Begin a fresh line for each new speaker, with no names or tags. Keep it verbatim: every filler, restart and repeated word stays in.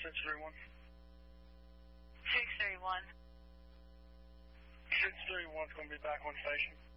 six three one.
six three one.
six three one's going to be back on station.